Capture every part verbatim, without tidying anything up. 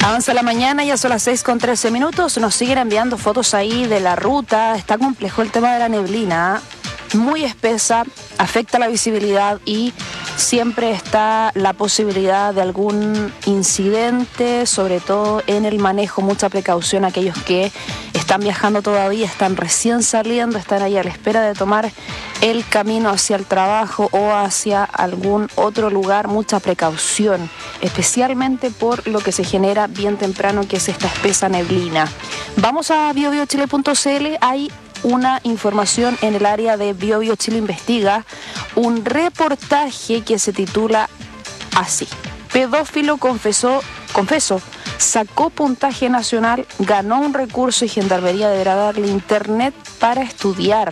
Avanza la mañana, ya son las seis con trece minutos. Nos siguen enviando fotos ahí de la ruta. Está complejo el tema de la neblina, muy espesa, afecta la visibilidad y siempre está la posibilidad de algún incidente, sobre todo en el manejo. Mucha precaución a aquellos que están viajando todavía, están recién saliendo, están ahí a la espera de tomar el camino hacia el trabajo o hacia algún otro lugar. Mucha precaución, especialmente por lo que se genera bien temprano, que es esta espesa neblina. Vamos a bio bio chile punto c l. Hay una información en el área de Bio Bio Chile Investiga, un reportaje que se titula así: pedófilo confesó, confesó, sacó puntaje nacional, ganó un recurso y Gendarmería deberá darle internet para estudiar.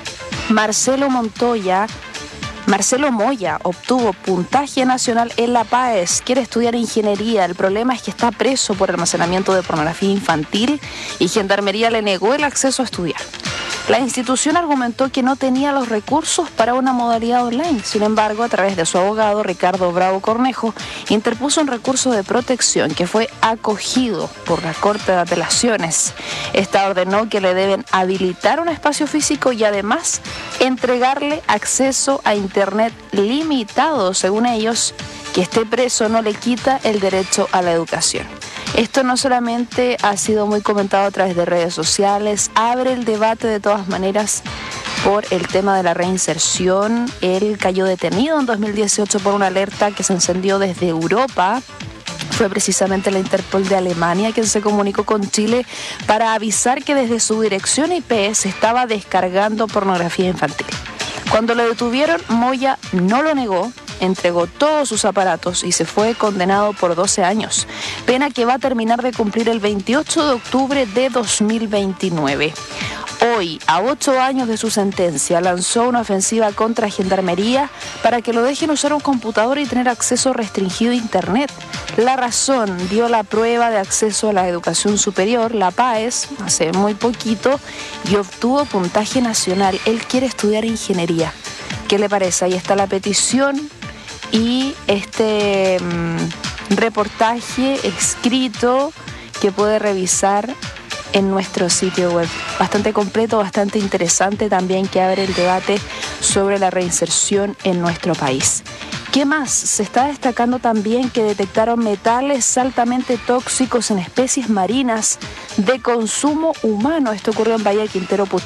Marcelo Montoya, Marcelo Moya obtuvo puntaje nacional en la P A E S, quiere estudiar ingeniería. El problema es que está preso por almacenamiento de pornografía infantil y Gendarmería le negó el acceso a estudiar. La institución argumentó que no tenía los recursos para una modalidad online. Sin embargo, a través de su abogado, Ricardo Bravo Cornejo, interpuso un recurso de protección que fue acogido por la Corte de Apelaciones. Esta ordenó que le deben habilitar un espacio físico y además entregarle acceso a internet limitado. Según ellos, que esté preso no le quita el derecho a la educación. Esto no solamente ha sido muy comentado a través de redes sociales, abre el debate de todas maneras por el tema de la reinserción. Él cayó detenido en dos mil dieciocho por una alerta que se encendió desde Europa. Fue precisamente la Interpol de Alemania quien se comunicó con Chile para avisar que desde su dirección I P se estaba descargando pornografía infantil. Cuando lo detuvieron, Moya no lo negó, entregó todos sus aparatos y se fue condenado por doce años, pena que va a terminar de cumplir el veintiocho de octubre de dos mil veintinueve. Hoy, a ocho años de su sentencia, lanzó una ofensiva contra Gendarmería para que lo dejen usar un computador y tener acceso restringido a Internet. La razón: dio la prueba de acceso a la educación superior, la P A E S, hace muy poquito, y obtuvo puntaje nacional. Él quiere estudiar ingeniería. ¿Qué le parece? Ahí está la petición y este mmm, reportaje escrito que puede revisar en nuestro sitio web. Bastante completo, bastante interesante también, que abre el debate sobre la reinserción en nuestro país. ¿Qué más? Se está destacando también que detectaron metales altamente tóxicos en especies marinas de consumo humano. Esto ocurrió en Bahía Quintero,